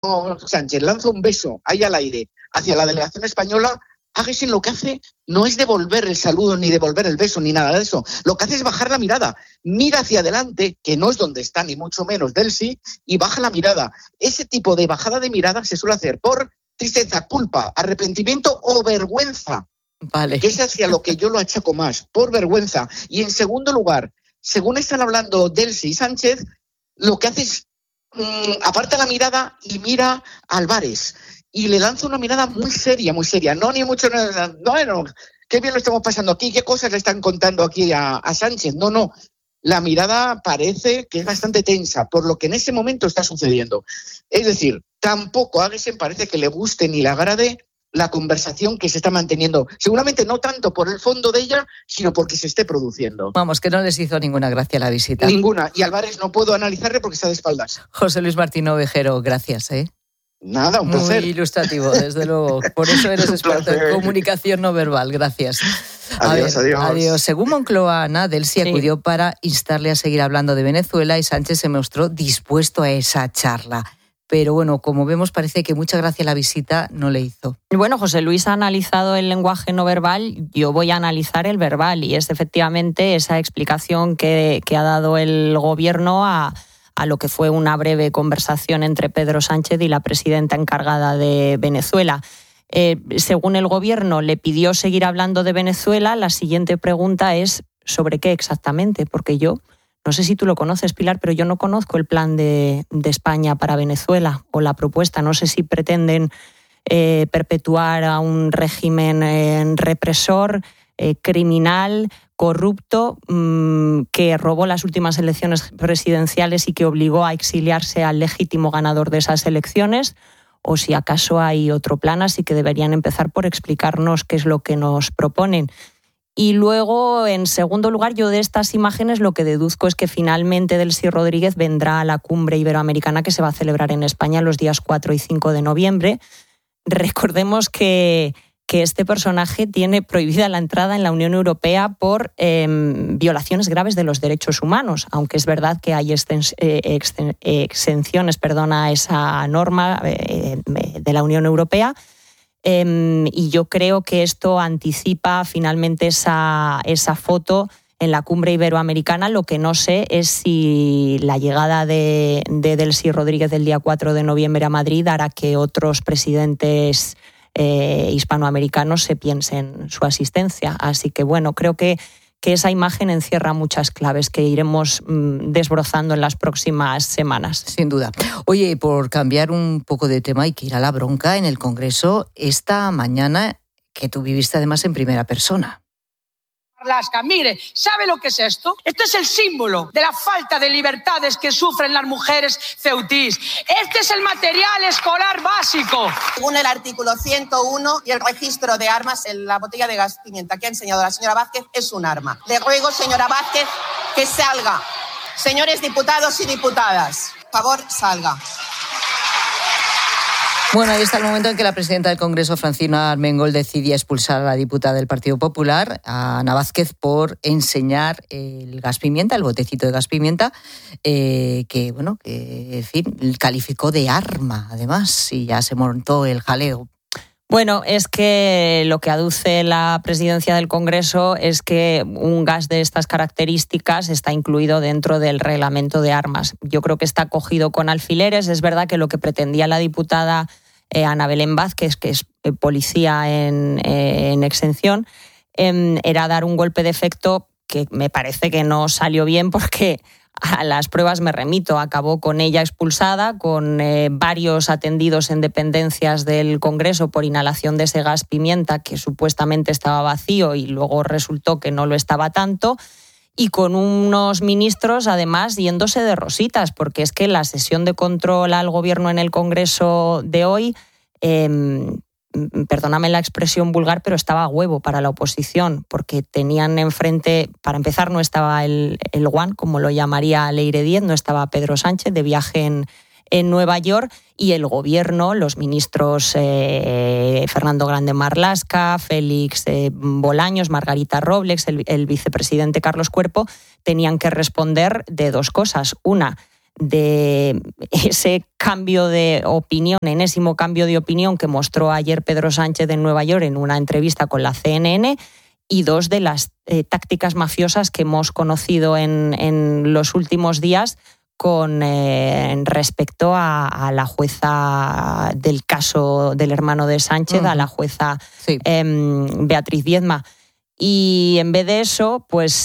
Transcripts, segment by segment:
Sánchez lanza un beso ahí al aire hacia la delegación española, Aguesen lo que hace no es devolver el saludo, ni devolver el beso, ni nada de eso. Lo que hace es bajar la mirada. Mira hacia adelante, que no es donde está, ni mucho menos Delcy, y baja la mirada. Ese tipo de bajada de mirada se suele hacer por tristeza, culpa, arrepentimiento o vergüenza. Vale. Que es hacia lo que yo lo achaco más, por vergüenza. Y en segundo lugar, según están hablando Delcy y Sánchez, lo que hace es aparta la mirada y mira a Álvarez. Y le lanza una mirada muy seria, no ni mucho, no, qué bien lo estamos pasando aquí, qué cosas le están contando aquí a Sánchez, no, la mirada parece que es bastante tensa por lo que en ese momento está sucediendo. Es decir, tampoco a Aguesen parece que le guste ni le agrade la conversación que se está manteniendo, seguramente no tanto por el fondo de ella, sino porque se esté produciendo. Vamos, que no les hizo ninguna gracia la visita. Ninguna, y Álvarez no puedo analizarle porque está de espaldas. José Luis Martín Ovejero, gracias, Nada, un placer. Muy ilustrativo, desde luego. Por eso eres experto en comunicación no verbal. Gracias. Adiós. Según Moncloa, Ana, Delcy acudió para instarle a seguir hablando de Venezuela y Sánchez se mostró dispuesto a esa charla. Pero bueno, como vemos, parece que mucha gracia la visita no le hizo. Bueno, José Luis ha analizado el lenguaje no verbal, yo voy a analizar el verbal, y es efectivamente esa explicación que ha dado el gobierno a lo que fue una breve conversación entre Pedro Sánchez y la presidenta encargada de Venezuela. Según el gobierno, le pidió seguir hablando de Venezuela. La siguiente pregunta es ¿sobre qué exactamente? Porque yo, no sé si tú lo conoces, Pilar, pero yo no conozco el plan de España para Venezuela o la propuesta. No sé si pretenden perpetuar a un régimen represor, criminal, corrupto, que robó las últimas elecciones presidenciales y que obligó a exiliarse al legítimo ganador de esas elecciones, o si acaso hay otro plan, así que deberían empezar por explicarnos qué es lo que nos proponen. Y luego, en segundo lugar, yo de estas imágenes lo que deduzco es que finalmente Delcy Rodríguez vendrá a la cumbre iberoamericana que se va a celebrar en España los días 4 y 5 de noviembre. Recordemos que este personaje tiene prohibida la entrada en la Unión Europea por violaciones graves de los derechos humanos, aunque es verdad que hay exenciones a esa norma de la Unión Europea. Y yo creo que esto anticipa finalmente esa foto en la cumbre iberoamericana. Lo que no sé es si la llegada de Delcy Rodríguez el día 4 de noviembre a Madrid hará que otros presidentes hispanoamericanos se piensen su asistencia. Así que bueno, creo que esa imagen encierra muchas claves que iremos desbrozando en las próximas semanas. Sin duda. Oye, por cambiar un poco de tema, hay que ir a la bronca en el Congreso esta mañana, que tú viviste además en primera persona. Marlaska, mire, ¿sabe lo que es esto? Esto es el símbolo de la falta de libertades que sufren las mujeres ceutís. Este es el material escolar básico. Según el artículo 101 y el registro de armas, la botella de gas pimienta que ha enseñado la señora Vázquez es un arma. Le ruego, señora Vázquez, que salga. Señores diputados y diputadas, por favor, salga. Bueno, ahí está el momento en que la presidenta del Congreso, Francina Armengol, decidía expulsar a la diputada del Partido Popular, a Ana Vázquez, por enseñar el gas pimienta, el botecito de gas pimienta, que en fin, calificó de arma, además, y ya se montó el jaleo. Bueno, es que lo que aduce la presidencia del Congreso es que un gas de estas características está incluido dentro del reglamento de armas. Yo creo que está cogido con alfileres. Es verdad que lo que pretendía la diputada Ana Belén Vázquez, que es policía en exención, era dar un golpe de efecto que me parece que no salió bien, porque a las pruebas me remito. Acabó con ella expulsada, con varios atendidos en dependencias del Congreso por inhalación de ese gas pimienta que supuestamente estaba vacío y luego resultó que no lo estaba tanto, y con unos ministros además yéndose de rositas, porque es que la sesión de control al gobierno en el Congreso de hoy, perdóname la expresión vulgar, pero estaba a huevo para la oposición, porque tenían enfrente, para empezar, no estaba el One, como lo llamaría Leire Díez, no estaba Pedro Sánchez de viaje en Nueva York, y el gobierno, los ministros Fernando Grande Marlaska, Félix Bolaños, Margarita Robles, el vicepresidente Carlos Cuerpo, tenían que responder de dos cosas. Una, ese cambio de opinión, enésimo cambio de opinión que mostró ayer Pedro Sánchez en Nueva York en una entrevista con la CNN, y dos de las tácticas mafiosas que hemos conocido en los últimos días con respecto a la jueza del caso del hermano de Sánchez, a la jueza Beatriz Viedma. Y en vez de eso, pues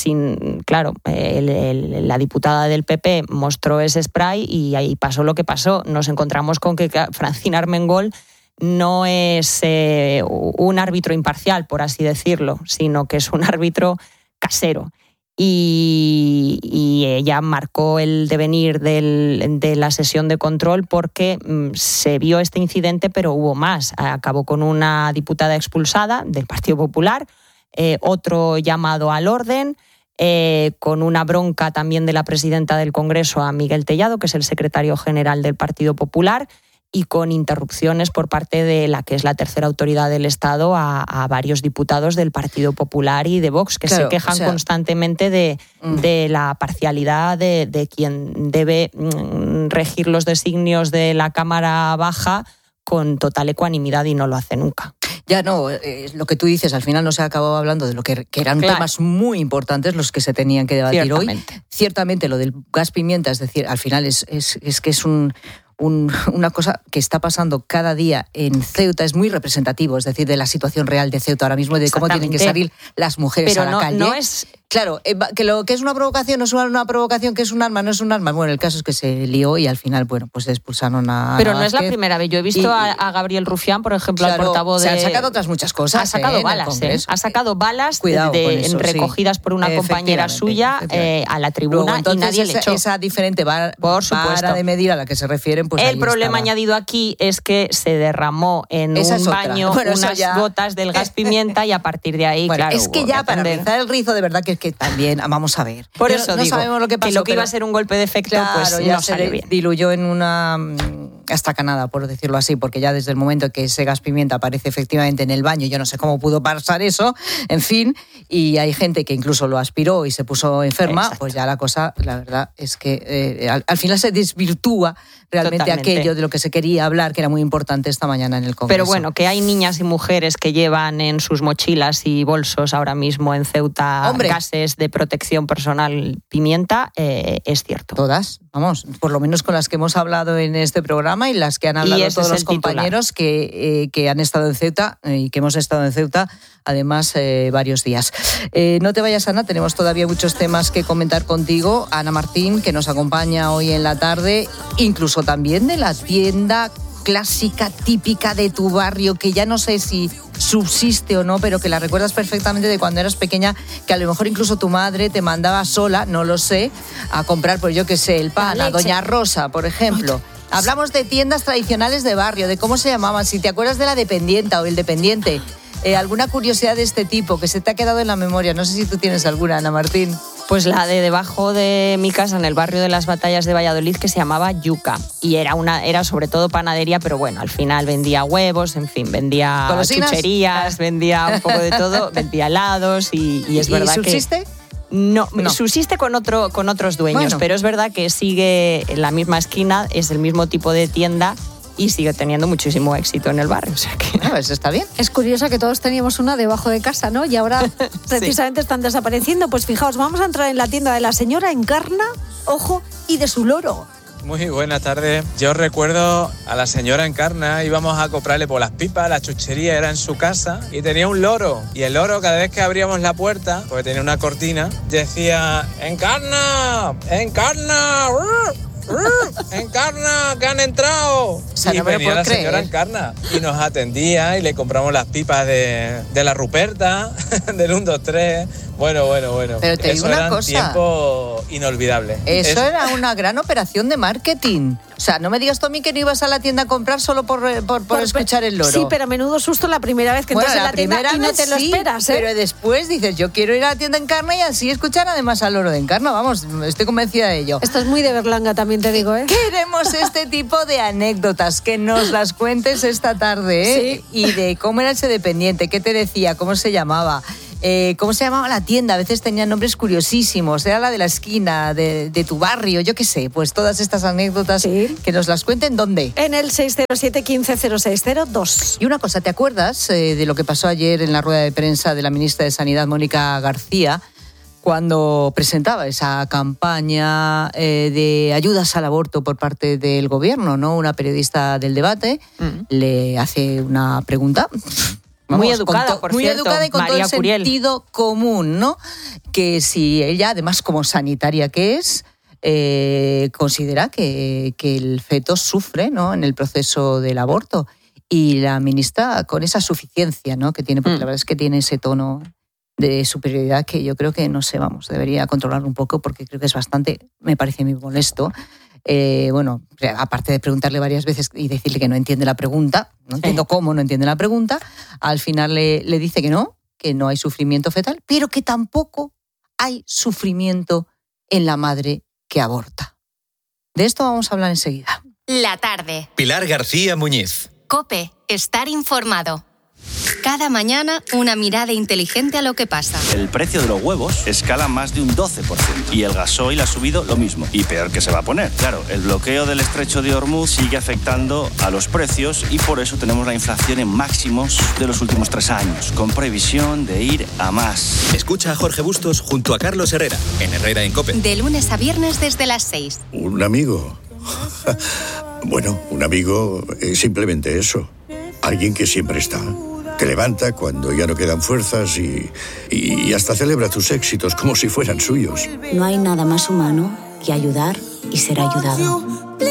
la diputada del PP mostró ese spray y ahí pasó lo que pasó. Nos encontramos con que Francina Armengol no es un árbitro imparcial, por así decirlo, sino que es un árbitro casero. Y ella marcó el devenir de la sesión de control porque se vio este incidente, pero hubo más. Acabó con una diputada expulsada del Partido Popular, otro llamado al orden, con una bronca también de la presidenta del Congreso a Miguel Tellado, que es el secretario general del Partido Popular, y con interrupciones por parte de la que es la tercera autoridad del Estado a varios diputados del Partido Popular y de Vox, que se quejan constantemente de la parcialidad de quien debe regir los designios de la Cámara Baja con total ecuanimidad, y no lo hace nunca. Ya no, lo que tú dices, al final no se acabó hablando de lo que eran temas muy importantes los que se tenían que debatir hoy. Ciertamente lo del gas pimienta, es decir, al final es que es una cosa que está pasando cada día en Ceuta, es muy representativo, es decir, de la situación real de Ceuta ahora mismo y de cómo tienen que salir las mujeres a la calle. No es... Claro, que lo que es una provocación no es una provocación, que es un arma, no es un arma. Bueno, el caso es que se lió y al final, bueno, pues expulsaron a Pero no es la primera vez. Yo he visto a Gabriel Rufián, por ejemplo, al portavoz de... Se han sacado otras muchas cosas. Ha sacado balas, Ha sacado balas recogidas por una compañera suya a la tribuna. Luego, y nadie le echó. Esa diferente vara de medir a la que se refieren, pues el problema añadido aquí es que se derramó en un baño unas gotas del gas pimienta y a partir de ahí, claro... Es que ya, para rizar el rizo, de verdad que también, vamos a ver. Por eso no sabemos lo que pasó, que lo que iba a ser un golpe de efecto, pues ya no salió bien. Diluyó en una estacanada, por decirlo así, porque ya desde el momento que ese gas pimienta aparece efectivamente en el baño, yo no sé cómo pudo pasar eso, en fin, y hay gente que incluso lo aspiró y se puso enferma. Exacto. Pues ya la cosa, la verdad es que al final se desvirtúa realmente aquello de lo que se quería hablar, que era muy importante esta mañana en el Congreso. Pero bueno, que hay niñas y mujeres que llevan en sus mochilas y bolsos ahora mismo en Ceuta gases de protección personal pimienta, es cierto. Todas, vamos, por lo menos con las que hemos hablado en este programa y las que han hablado todos los compañeros que han estado en Ceuta y que hemos estado en Ceuta, además, varios días. No te vayas, Ana, tenemos todavía muchos temas que comentar contigo. Ana Martín, que nos acompaña hoy en la tarde, incluso también de la tienda clásica, típica de tu barrio, que ya no sé si subsiste o no, pero que la recuerdas perfectamente de cuando eras pequeña, que a lo mejor incluso tu madre te mandaba sola, no lo sé, a comprar, pues yo qué sé, el pan, a Doña Rosa, por ejemplo. Hablamos de tiendas tradicionales de barrio, de cómo se llamaban, si te acuerdas de la dependienta o el dependiente. ¿Alguna curiosidad de este tipo que se te ha quedado en la memoria? No sé si tú tienes alguna, Ana Martín. Pues la de debajo de mi casa, en el barrio de las Batallas de Valladolid, que se llamaba Yuca. Y era sobre todo panadería, pero bueno, al final vendía huevos, en fin, vendía chucherías, vendía un poco de todo, vendía helados y es verdad que... ¿Y subsiste? No, subsiste con otros dueños, pero es verdad que sigue en la misma esquina, es el mismo tipo de tienda y sigue teniendo muchísimo éxito en el barrio. O sea que... eso está bien. Es curioso que todos teníamos una debajo de casa, ¿no? Y ahora precisamente están desapareciendo. Pues fijaos, vamos a entrar en la tienda de la señora Encarna, ojo, y de su loro. Muy buenas tardes. Yo recuerdo a la señora Encarna, íbamos a comprarle por las pipas, la chuchería era en su casa y tenía un loro. Y el loro, cada vez que abríamos la puerta, porque tenía una cortina, decía: ¡Encarna! ¡Encarna! ¡Encarna, que han entrado! O sea, y no me venía la creer. señora Encarna y nos atendía y le compramos las pipas de la Ruperta, del 1, 2, 3. Bueno. Pero te digo una cosa. Tiempo inolvidable. Eso era una gran operación de marketing. O sea, no me digas tú a mí que no ibas a la tienda a comprar solo por escuchar el loro. Sí, pero a menudo susto la primera vez que entras en la tienda y no te lo esperas, ¿eh? Pero después dices, yo quiero ir a la tienda Encarna y así escuchar además al loro de Encarna. Vamos, estoy convencida de ello. Esto es muy de Berlanga, también te digo, ¿eh? Queremos este tipo de anécdotas, que nos las cuentes esta tarde, ¿eh? Sí. Y de cómo era ese dependiente, qué te decía, cómo se llamaba. ¿Cómo se llamaba la tienda? A veces tenían nombres curiosísimos. Era la de la esquina, de tu barrio, yo qué sé. Pues todas estas anécdotas, que nos las cuenten, ¿dónde? En el 607 15 0602. Y una cosa, ¿te acuerdas de lo que pasó ayer en la rueda de prensa de la ministra de Sanidad, Mónica García, cuando presentaba esa campaña de ayudas al aborto por parte del gobierno, ¿no? Una periodista del Debate le hace una pregunta. Vamos, muy educada, por muy cierto, educada y con María todo el Curiel. sentido común, ¿no? Que si ella, además como sanitaria que es, considera que el feto sufre, ¿no?, en el proceso del aborto. Y la ministra, con esa suficiencia, ¿no?, que tiene, porque la verdad es que tiene ese tono de superioridad que yo creo que, no sé, vamos, debería controlar un poco, porque creo que es bastante, me parece muy molesto. Bueno, aparte de preguntarle varias veces y decirle que no entiende la pregunta, no entiendo cómo no entiende la pregunta, al final le dice que no hay sufrimiento fetal, pero que tampoco hay sufrimiento en la madre que aborta. De esto vamos a hablar enseguida. La tarde. Pilar García Muñiz. COPE. Estar informado. Cada mañana una mirada inteligente a lo que pasa. El precio de los huevos escala más de un 12% y el gasoil ha subido lo mismo. Y peor que se va a poner. Claro, el bloqueo del estrecho de Hormuz sigue afectando a los precios y por eso tenemos la inflación en máximos de los últimos 3 años, con previsión de ir a más. Escucha a Jorge Bustos junto a Carlos Herrera, en Herrera en COPE. De lunes a viernes desde las 6. ¿Un amigo? Bueno, un amigo es simplemente eso. Alguien que siempre está. Te levanta cuando ya no quedan fuerzas y hasta celebra tus éxitos como si fueran suyos. No hay nada más humano que ayudar y ser ayudado.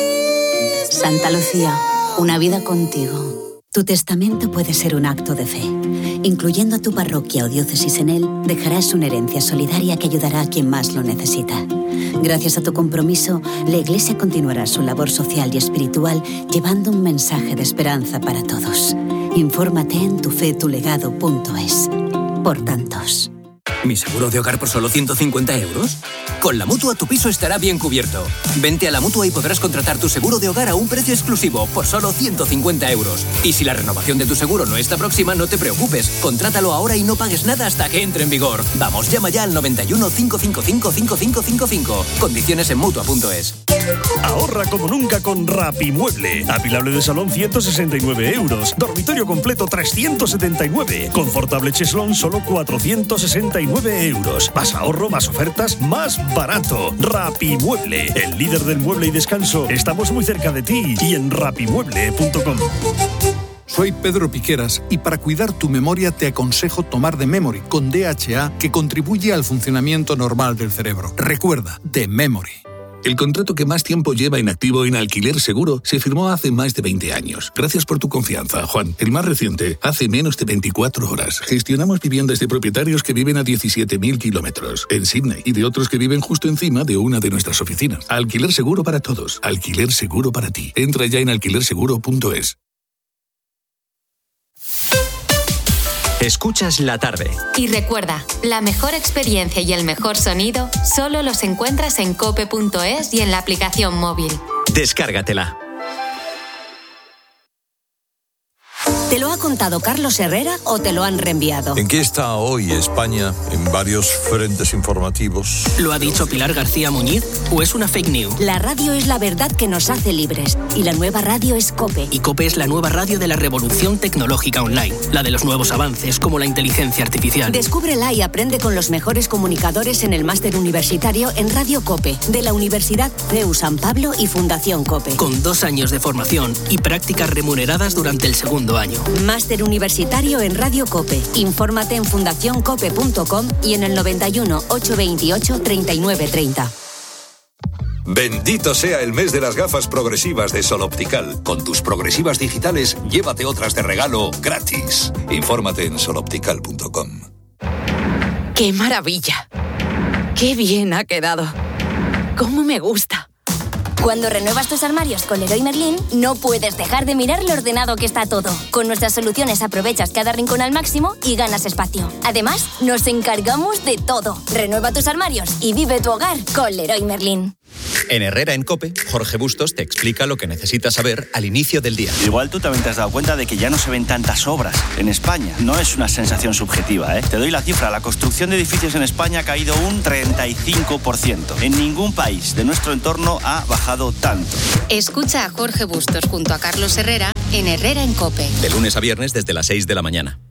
Santa Lucía, una vida contigo. Tu testamento puede ser un acto de fe. Incluyendo a tu parroquia o diócesis en él, dejarás una herencia solidaria que ayudará a quien más lo necesita. Gracias a tu compromiso, la Iglesia continuará su labor social y espiritual llevando un mensaje de esperanza para todos. Infórmate en tufetulegado.es. Por tantos. ¿Mi seguro de hogar por solo 150 euros? Con la Mutua tu piso estará bien cubierto. Vente a la Mutua y podrás contratar tu seguro de hogar a un precio exclusivo por solo 150 euros. Y si la renovación de tu seguro no está próxima, no te preocupes. Contrátalo ahora y no pagues nada hasta que entre en vigor. Vamos, llama ya al 91 555 5555. Condiciones en Mutua.es. Ahorra como nunca con Rapimueble. Apilable de salón 169 euros. Dormitorio completo 379. Confortable cheslón solo 469 euros. Más ahorro, más ofertas, más barato. Rapimueble, el líder del mueble y descanso. Estamos muy cerca de ti y en rapimueble.com. Soy Pedro Piqueras y para cuidar tu memoria te aconsejo tomar The Memory con DHA que contribuye al funcionamiento normal del cerebro. Recuerda, The Memory. El contrato que más tiempo lleva en activo en Alquiler Seguro se firmó hace más de 20 años. Gracias por tu confianza, Juan. El más reciente, hace menos de 24 horas. Gestionamos viviendas de propietarios que viven a 17.000 kilómetros en Sydney y de otros que viven justo encima de una de nuestras oficinas. Alquiler Seguro para todos. Alquiler Seguro para ti. Entra ya en alquilerseguro.es. Escuchas La Tarde. Y recuerda, la mejor experiencia y el mejor sonido solo los encuentras en cope.es y en la aplicación móvil. Descárgatela. ¿Te lo ha contado Carlos Herrera o te lo han reenviado? ¿En qué está hoy España en varios frentes informativos? ¿Lo ha dicho Pilar García Muñiz o es una fake news? La radio es la verdad que nos hace libres y la nueva radio es COPE. Y COPE es la nueva radio de la revolución tecnológica online, la de los nuevos avances como la inteligencia artificial. Descúbrela y aprende con los mejores comunicadores en el máster universitario en Radio COPE de la Universidad CEU San Pablo y Fundación COPE. Con 2 años de formación y prácticas remuneradas durante el segundo año. Máster universitario en Radio COPE. Infórmate en fundacioncope.com y en el 91 828 3930. Bendito sea el mes de las gafas progresivas de Sol Optical. Con tus progresivas digitales, llévate otras de regalo gratis. Infórmate en soloptical.com. ¡Qué maravilla! ¡Qué bien ha quedado! ¡Cómo me gusta! Cuando renuevas tus armarios con Leroy Merlin, no puedes dejar de mirar lo ordenado que está todo. Con nuestras soluciones aprovechas cada rincón al máximo y ganas espacio. Además, nos encargamos de todo. Renueva tus armarios y vive tu hogar con Leroy Merlin. En Herrera en COPE, Jorge Bustos te explica lo que necesitas saber al inicio del día. Igual tú también te has dado cuenta de que ya no se ven tantas obras en España. No es una sensación subjetiva, ¿eh? Te doy la cifra. La construcción de edificios en España ha caído un 35%. En ningún país de nuestro entorno ha bajado tanto. Escucha a Jorge Bustos junto a Carlos Herrera en Herrera en COPE. De lunes a viernes desde las 6 de la mañana.